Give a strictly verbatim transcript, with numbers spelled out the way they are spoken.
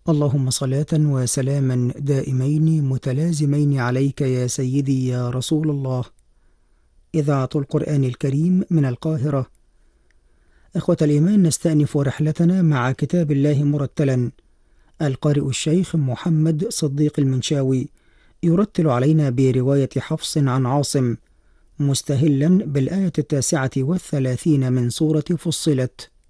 اللهم صلاة وسلاما دائمين متلازمين عليك يا سيدي يا رسول الله. إذاعة القرآن الكريم من القاهرة. إخوة الإيمان، نستأنف رحلتنا مع كتاب الله مرتلا. القارئ الشيخ محمد صديق المنشاوي يرتل علينا برواية حفص عن عاصم، مستهلا بالآية التاسعة والثلاثين من سورة فصلت.